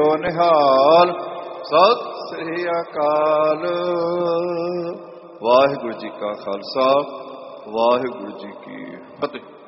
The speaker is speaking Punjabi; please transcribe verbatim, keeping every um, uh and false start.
ਨਿਹਾਲ। ਸਤਿ ਸ੍ਰੀ ਅਕਾਲ। ਵਾਹਿਗੁਰੂ ਜੀ ਕਾ ਖਾਲਸਾ, ਵਾਹਿਗੁਰੂ ਜੀ ਕੀ ਫਤਿਹ।